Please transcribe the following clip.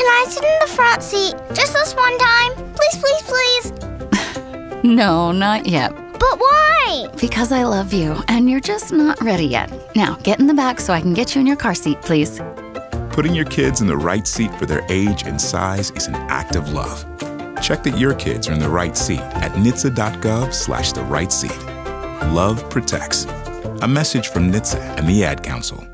Can I sit in the front seat just this one time? Please, please, please. No, not yet. But why? Because I love you, and you're just not ready yet. Now, get in the back so I can get you in your car seat, please. Putting your kids in the right seat for their age and size is an act of love. Check that your kids are in the right seat at NHTSA.gov/the right seat. Love protects. A message from NHTSA and the Ad Council.